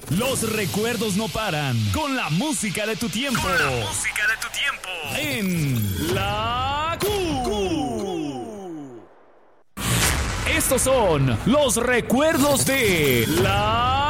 Los recuerdos no paran. Con la música de tu tiempo. En la Q. Estos son los recuerdos de la